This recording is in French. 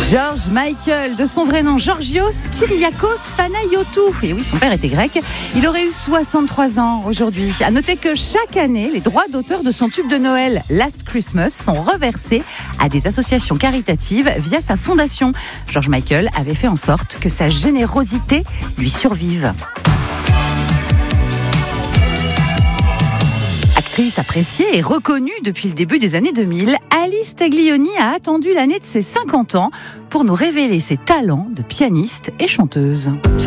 George Michael, de son vrai nom Georgios Kyriakos Panayotou. Et oui, son père était grec. Il aurait eu 63 ans aujourd'hui. À noter que chaque année, les droits d'auteur de son tube de Noël Last Christmas sont reversés à des associations caritatives via sa fondation. George Michael avait fait en sorte que sa générosité lui survive. Actrice appréciée et reconnue depuis le début des années 2000, Alice Taglioni a attendu l'année de ses 50 ans pour nous révéler ses talents de pianiste et chanteuse.